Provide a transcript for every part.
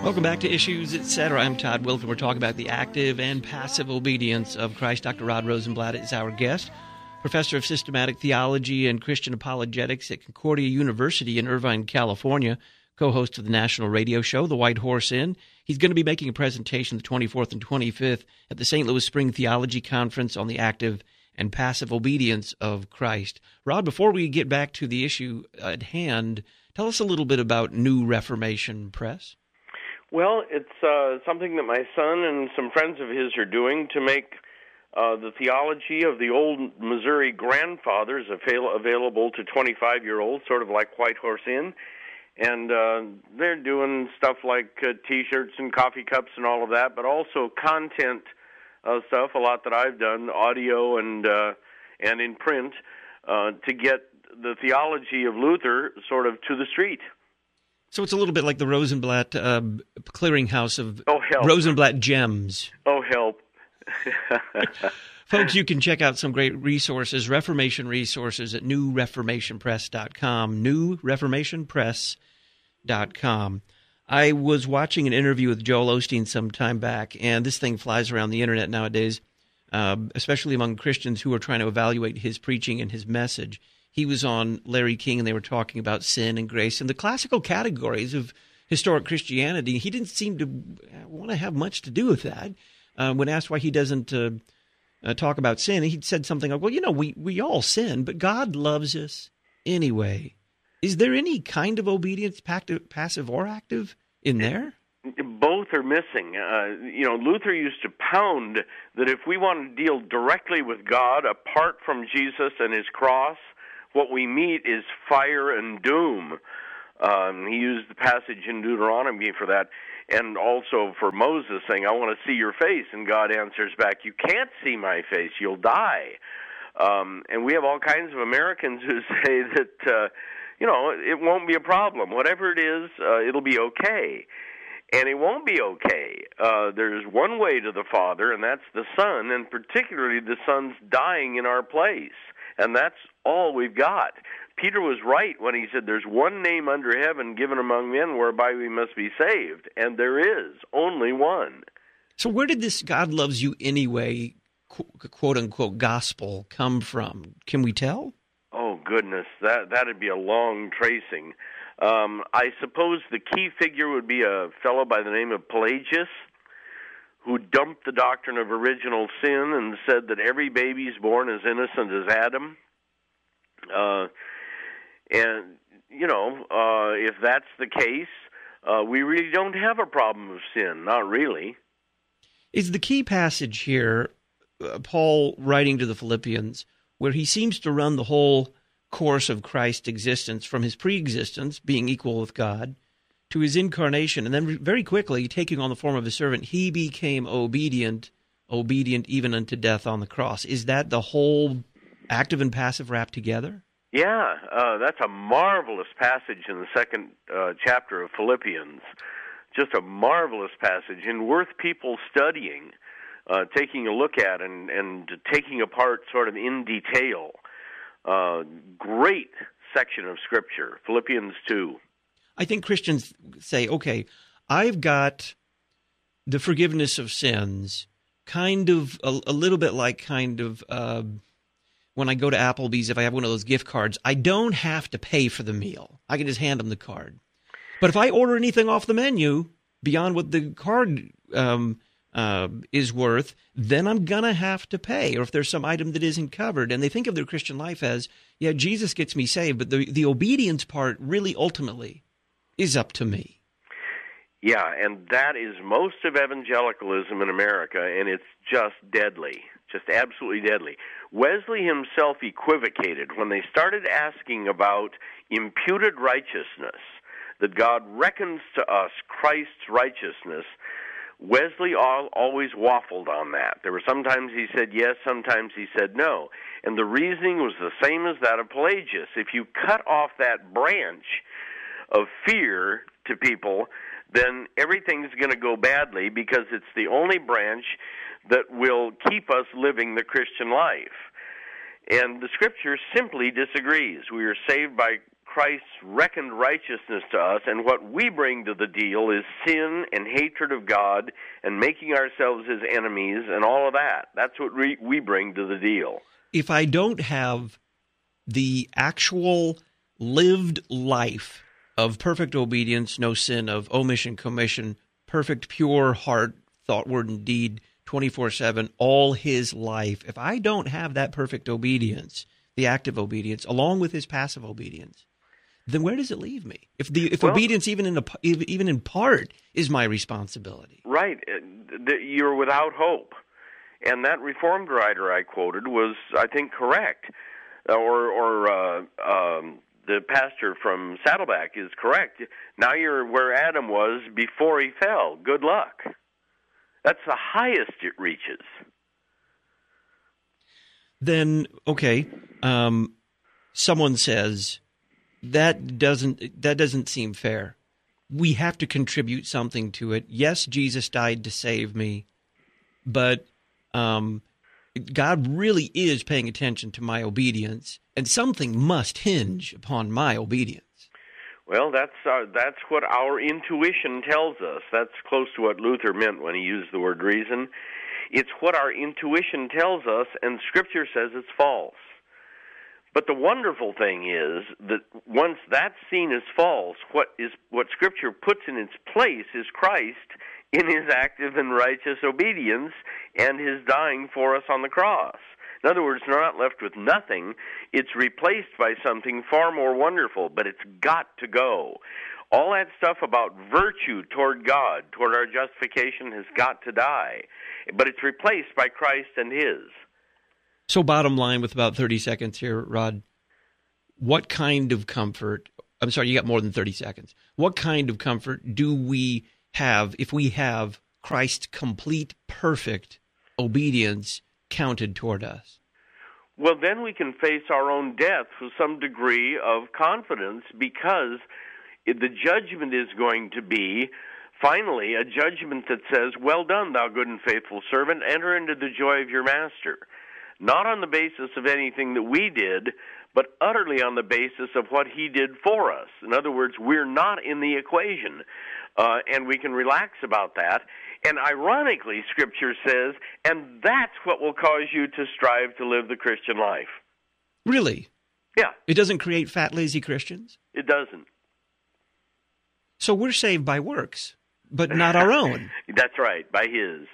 Welcome back to Issues, Etc. I'm Todd Wilken. We're talking about the active and passive obedience of Christ. Dr. Rod Rosenblatt is our guest, professor of systematic theology and Christian apologetics at Concordia University in Irvine, California, co-host of the national radio show, The White Horse Inn. He's going to be making a presentation the 24th and 25th at the St. Louis Spring Theology Conference on the active and passive obedience of Christ. Rod, before we get back to the issue at hand, tell us a little bit about New Reformation Press. Well, it's something that my son and some friends of his are doing to make the theology of the old Missouri grandfathers available to 25-year-olds, sort of like White Horse Inn. And they're doing stuff like T-shirts and coffee cups and all of that, but also content stuff, a lot that I've done, audio and in print, to get the theology of Luther sort of to the street. So it's a little bit like the Rosenblatt clearinghouse of help. Rosenblatt gems. Oh, help. Folks, you can check out some great resources, Reformation resources at newreformationpress.com, newreformationpress.com. I was watching an interview with Joel Osteen some time back, and this thing flies around the internet nowadays, especially among Christians who are trying to evaluate his preaching and his message. He was on Larry King, and they were talking about sin and grace and the classical categories of historic Christianity. He didn't seem to want to have much to do with that. When asked why he doesn't talk about sin, he said something like, well, we all sin, but God loves us anyway. Is there any kind of obedience, passive or active, in there? Both are missing. Luther used to pound that if we want to deal directly with God apart from Jesus and his cross, what we meet is fire and doom. He used the passage in Deuteronomy for that, and also for Moses saying, I want to see your face, and God answers back, you can't see my face, you'll die. And we have all kinds of Americans who say that, it won't be a problem. Whatever it is, it'll be okay. And it won't be okay. There's one way to the Father, and that's the Son, and particularly the Son's dying in our place. And that's all we've got. Peter was right when he said there's one name under heaven given among men whereby we must be saved, and there is only one. So where did this God loves you anyway, quote-unquote, gospel come from? Can we tell? Oh, goodness, that'd be a long tracing. I suppose the key figure would be a fellow by the name of Pelagius, who dumped the doctrine of original sin and said that every baby's born as innocent as Adam. If that's the case, we really don't have a problem of sin, not really. Is the key passage here, Paul writing to the Philippians, where he seems to run the whole course of Christ's existence from his pre-existence, being equal with God, to his incarnation, and then very quickly, taking on the form of a servant, he became obedient even unto death on the cross. Is that the whole active and passive wrapped together? Yeah, that's a marvelous passage in the second chapter of Philippians. Just a marvelous passage and worth people studying, taking a look at and taking apart sort of in detail. Great section of Scripture, Philippians 2. I think Christians say, okay, I've got the forgiveness of sins, kind of a little bit like when I go to Applebee's, if I have one of those gift cards, I don't have to pay for the meal. I can just hand them the card. But if I order anything off the menu beyond what the card is worth, then I'm going to have to pay, or if there's some item that isn't covered. And they think of their Christian life as, yeah, Jesus gets me saved, but the obedience part really ultimately is up to me. Yeah, and that is most of evangelicalism in America, and it's just deadly, just absolutely deadly. Wesley himself equivocated when they started asking about imputed righteousness, that God reckons to us Christ's righteousness. Wesley always waffled on that. There were sometimes he said yes, sometimes he said no. And the reasoning was the same as that of Pelagius. If you cut off that branch of fear to people, then everything's going to go badly because it's the only branch that will keep us living the Christian life. And the Scripture simply disagrees. We are saved by Christ's reckoned righteousness to us, and what we bring to the deal is sin and hatred of God and making ourselves his enemies and all of that. That's what we bring to the deal. If I don't have the actual lived life of perfect obedience, no sin, of omission, commission, perfect, pure heart, thought, word, and deed, 24/7, all his life, if I don't have that perfect obedience, the active obedience, along with his passive obedience, then where does it leave me? If obedience, even in part, is my responsibility. Right. You're without hope. And that Reformed writer I quoted was, I think, correct. Or the pastor from Saddleback is correct. Now you're where Adam was before he fell. Good luck. That's the highest it reaches. Then, okay, someone says that doesn't seem fair. We have to contribute something to it. Yes, Jesus died to save me, but God really is paying attention to my obedience, and something must hinge upon my obedience. Well, that's what our intuition tells us. That's close to what Luther meant when he used the word reason. It's what our intuition tells us, and Scripture says it's false. But the wonderful thing is that once that's seen as false, what Scripture puts in its place is Christ in his active and righteous obedience and his dying for us on the cross. In other words, we're not left with nothing. It's replaced by something far more wonderful, but it's got to go. All that stuff about virtue toward God, toward our justification, has got to die. But it's replaced by Christ and his. So bottom line, with about 30 seconds here, Rod, what kind of comfort, I'm sorry, you got more than 30 seconds. What kind of comfort do we have if we have Christ's complete, perfect obedience counted toward us? Well, then we can face our own death with some degree of confidence, because the judgment is going to be, finally, a judgment that says, "Well done, thou good and faithful servant, enter into the joy of your master." Not on the basis of anything that we did, but utterly on the basis of what he did for us. In other words, we're not in the equation, and we can relax about that. And ironically, Scripture says, and that's what will cause you to strive to live the Christian life. Really? Yeah. It doesn't create fat, lazy Christians? It doesn't. So we're saved by works, but not our own. That's right, by his.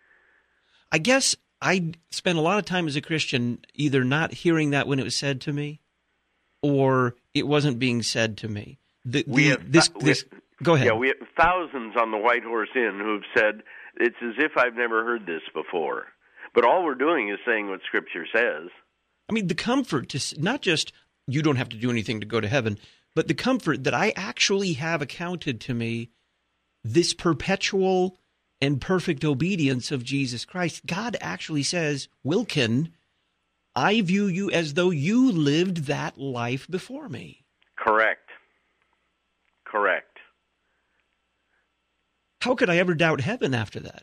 I guess I spent a lot of time as a Christian either not hearing that when it was said to me, or it wasn't being said to me. Go ahead. Yeah, we have thousands on the White Horse Inn who've said, it's as if I've never heard this before. But all we're doing is saying what Scripture says. I mean, the comfort to not just you don't have to do anything to go to heaven, but the comfort that I actually have accounted to me this perpetual and perfect obedience of Jesus Christ. God actually says, Wilkin, I view you as though you lived that life before me. Correct. How could I ever doubt heaven after that?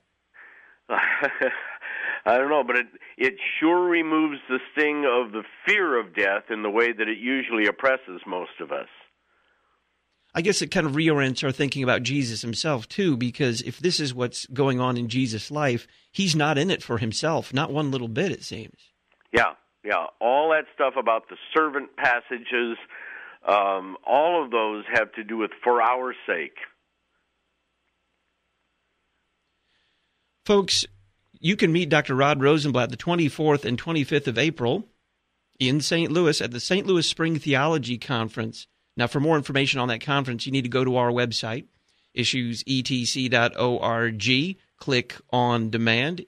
I don't know, but it sure removes the sting of the fear of death in the way that it usually oppresses most of us. I guess it kind of reorients our thinking about Jesus himself, too, because if this is what's going on in Jesus' life, he's not in it for himself, not one little bit, it seems. Yeah. All that stuff about the servant passages, all of those have to do with for our sake. Folks, you can meet Dr. Rod Rosenblatt the 24th and 25th of April in St. Louis at the St. Louis Spring Theology Conference. Now, for more information on that conference, you need to go to our website, issuesetc.org. Click on demand,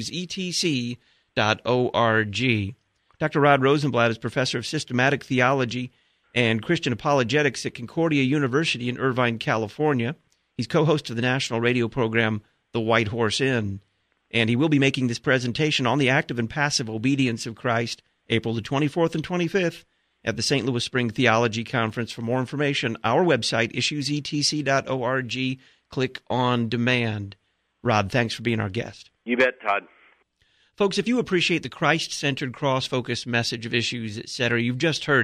issuesetc.org. Dr. Rod Rosenblatt is professor of systematic theology and Christian apologetics at Concordia University in Irvine, California. He's co-host of the national radio program The White Horse Inn, and he will be making this presentation on the active and passive obedience of Christ April the 24th and 25th at the St. Louis Spring Theology Conference. For more information, our website, issuesetc.org. Click on demand. Rod, thanks for being our guest. You bet, Todd. Folks, if you appreciate the Christ-centered, cross-focused message of Issues, etc., you've just heard it.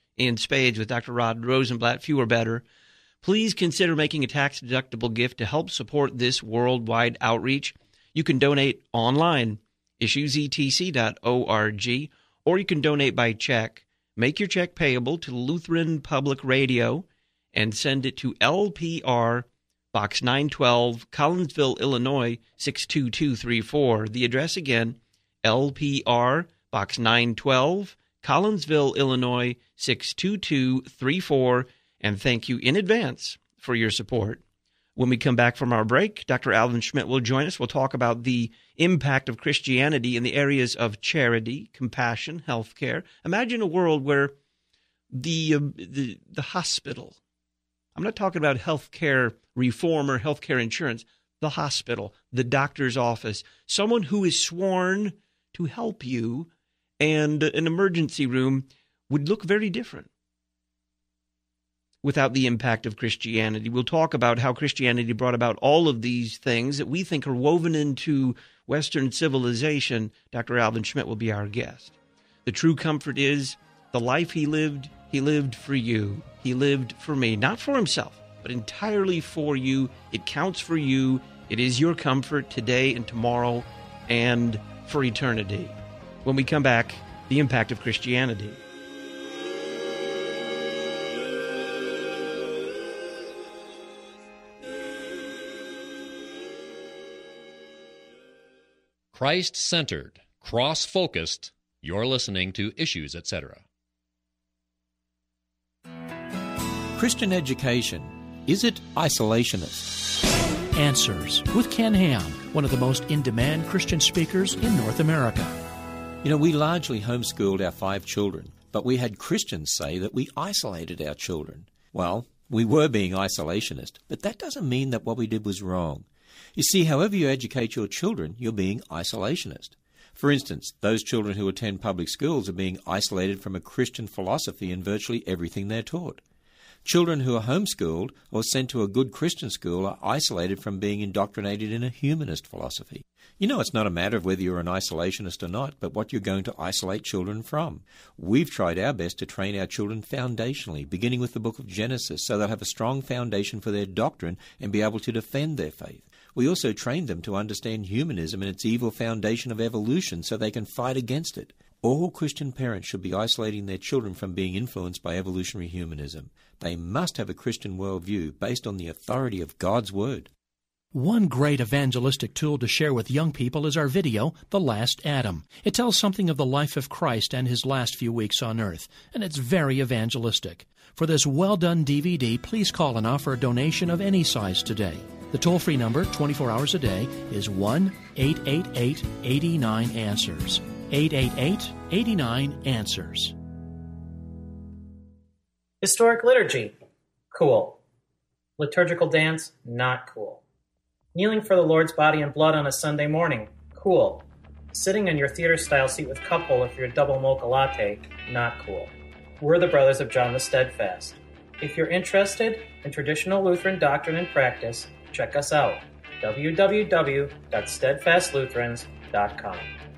in spades with Dr. Rod Rosenblatt, few are better. Please consider making a tax-deductible gift to help support this worldwide outreach. You can donate online, issuesetc.org, or you can donate by check. Make your check payable to Lutheran Public Radio and send it to LPR, Box 912, Collinsville, Illinois, 62234. The address again, LPR, Box 912, Collinsville, Illinois, 62234. And thank you in advance for your support. When we come back from our break, Dr. Alvin Schmidt will join us. We'll talk about the impact of Christianity in the areas of charity, compassion, healthcare. Imagine a world where the hospital, I'm not talking about healthcare reform or healthcare insurance, the hospital, the doctor's office, someone who is sworn to help you, and an emergency room would look very different without the impact of Christianity. We'll talk about how Christianity brought about all of these things that we think are woven into Western civilization. Dr. Alvin Schmidt will be our guest. The true comfort is the life he lived for you. He lived for me, not for himself, but entirely for you. It counts for you. It is your comfort today and tomorrow and for eternity. When we come back, the impact of Christianity. Christ-centered, cross-focused, you're listening to Issues, Etc. Christian education, is it isolationist? Answers with Ken Ham, one of the most in-demand Christian speakers in North America. You know, we largely homeschooled our 5 children, but we had Christians say that we isolated our children. Well, we were being isolationist, but that doesn't mean that what we did was wrong. You see, however you educate your children, you're being isolationist. For instance, those children who attend public schools are being isolated from a Christian philosophy in virtually everything they're taught. Children who are homeschooled or sent to a good Christian school are isolated from being indoctrinated in a humanist philosophy. You know, it's not a matter of whether you're an isolationist or not, but what you're going to isolate children from. We've tried our best to train our children foundationally, beginning with the book of Genesis, so they'll have a strong foundation for their doctrine and be able to defend their faith. We also trained them to understand humanism and its evil foundation of evolution so they can fight against it. All Christian parents should be isolating their children from being influenced by evolutionary humanism. They must have a Christian worldview based on the authority of God's Word. One great evangelistic tool to share with young people is our video, The Last Adam. It tells something of the life of Christ and his last few weeks on earth, and it's very evangelistic. For this well-done DVD, please call and offer a donation of any size today. The toll-free number, 24 hours a day, is 1-888-89-ANSWERS. 888-89-ANSWERS. Historic liturgy, cool. Liturgical dance, not cool. Kneeling for the Lord's body and blood on a Sunday morning, cool. Sitting in your theater-style seat with cup holder for your double mocha latte, not cool. We're the Brothers of John the Steadfast. If you're interested in traditional Lutheran doctrine and practice, check us out, www.steadfastlutherans.com.